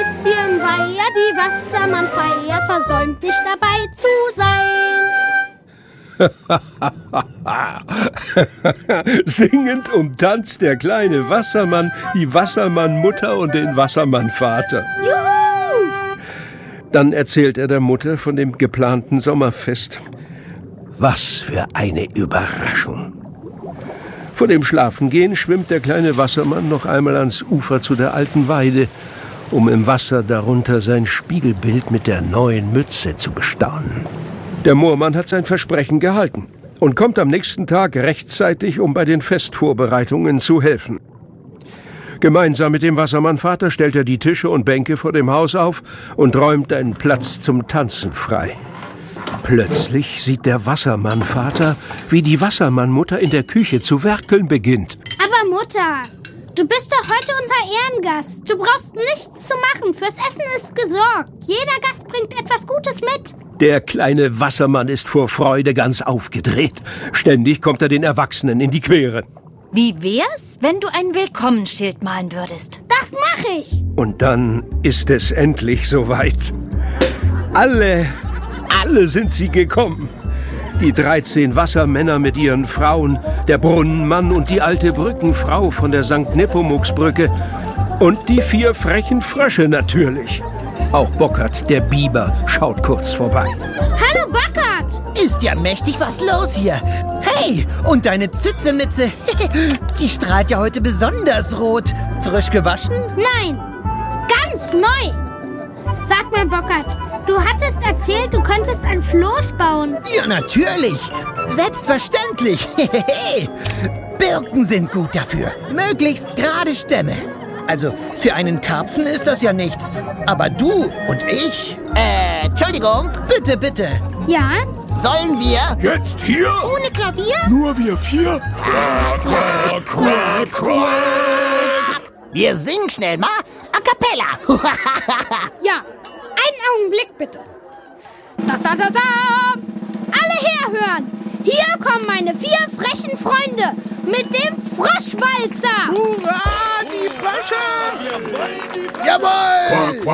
ist hier im Weiher die Wassermannfeier, versäumt nicht dabei zu sein. Singend umtanzt der kleine Wassermann die Wassermannmutter und den Wassermannvater. Juhu! Dann erzählt er der Mutter von dem geplanten Sommerfest. Was für eine Überraschung! Vor dem Schlafengehen schwimmt der kleine Wassermann noch einmal ans Ufer zu der alten Weide, um im Wasser darunter sein Spiegelbild mit der neuen Mütze zu bestaunen. Der Moormann hat sein Versprechen gehalten und kommt am nächsten Tag rechtzeitig, um bei den Festvorbereitungen zu helfen. Gemeinsam mit dem Wassermannvater stellt er die Tische und Bänke vor dem Haus auf und räumt einen Platz zum Tanzen frei. Plötzlich sieht der Wassermannvater, wie die Wassermannmutter in der Küche zu werkeln beginnt. Aber Mutter, du bist doch heute unser Ehrengast. Du brauchst nichts zu machen. Fürs Essen ist gesorgt. Jeder Gast bringt etwas Gutes mit. Der kleine Wassermann ist vor Freude ganz aufgedreht. Ständig kommt er den Erwachsenen in die Quere. Wie wär's, wenn du ein Willkommensschild malen würdest? Das mache ich. Und dann ist es endlich soweit. Alle sind sie gekommen. Die 13 Wassermänner mit ihren Frauen, der Brunnenmann und die alte Brückenfrau von der St. Nepomuksbrücke und die 4 frechen Frösche natürlich. Auch Bockert, der Biber, schaut kurz vorbei. Hallo Bockert! Ist ja mächtig was los hier. Hey, und deine Zützemütze, die strahlt ja heute besonders rot. Frisch gewaschen? Nein, ganz neu. Sag mal, Bockert, du hattest erzählt, du könntest ein Floß bauen. Ja, natürlich. Selbstverständlich. Birken sind gut dafür. Möglichst gerade Stämme. Also, für einen Karpfen ist das ja nichts. Aber du und ich... Entschuldigung. Bitte, bitte. Ja? Sollen wir... Jetzt hier? Ohne Klavier? Nur wir 4? Quack, quack, quack, quack. Wir singen schnell mal a cappella. Ja. Einen Augenblick bitte. Da, da, da, da. Alle herhören. Hier kommen meine 4 frechen Freunde mit dem Froschwalzer. Hurra, die Frösche! Jawohl! Quack, quack.